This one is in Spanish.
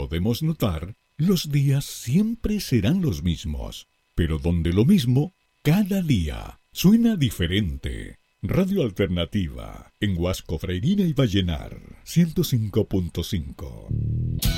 podemos notar, los días siempre serán los mismos, pero donde lo mismo, cada día suena diferente. Radio Alternativa, en Huasco, Freirina y Vallenar, 105.5.